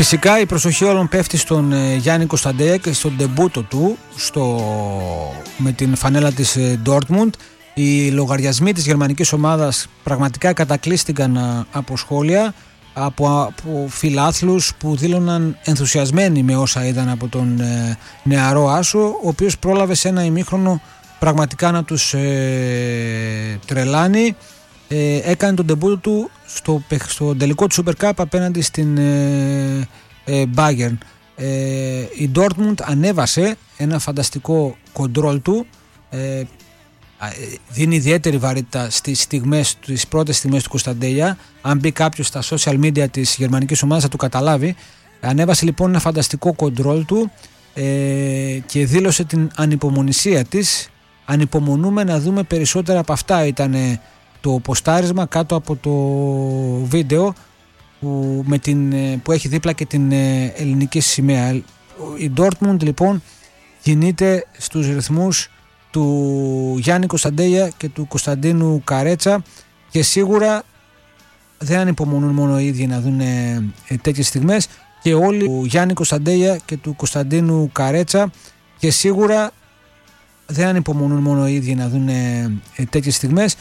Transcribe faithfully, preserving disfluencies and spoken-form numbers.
Φυσικά η προσοχή όλων πέφτει στον ε, Γιάννη Κωνσταντέλια και στον ντεμπούτο του στο, με την φανέλα της ε, Dortmund. Οι λογαριασμοί της γερμανικής ομάδας πραγματικά κατακλείστηκαν ε, από σχόλια από, από φιλάθλους που δήλωναν ενθουσιασμένοι με όσα είδαν από τον ε, νεαρό άσο, ο οποίος πρόλαβε σε ένα ημίχρονο πραγματικά να τους ε, τρελάνει. Ε, έκανε τον ντεμπούτο του στο, στο τελικό του Super Cup απέναντι στην ε, ε, Bayern. Ε, η Dortmund ανέβασε ένα φανταστικό κοντρόλ του, ε, δίνει ιδιαίτερη βαρύτητα στις στιγμές, τις πρώτες στιγμές του Κωνσταντέλια. Αν μπει κάποιος στα social media της γερμανικής ομάδας θα το καταλάβει. Ανέβασε λοιπόν ένα φανταστικό κοντρόλ του ε, και δήλωσε την ανυπομονησία της. Ανυπομονούμε να δούμε περισσότερα από αυτά, ήταν το ποστάρισμα κάτω από το βίντεο που, με την, που έχει δίπλα και την ελληνική σημαία. Η Dortmund λοιπόν κινείται στους ρυθμούς του Γιάννη Κωνσταντέλια και του Κωνσταντίνου Καρέτσα και σίγουρα δεν ανυπομονούν μόνο οι ίδιοι να δουν ε, τέτοιες στιγμές, και όλοι του Γιάννη Κωνσταντέλια και του Κωνσταντίνου Καρέτσα και σίγουρα δεν ανυπομονούν μόνο οι ίδιοι να δουν ε, τέτοιες στιγμές,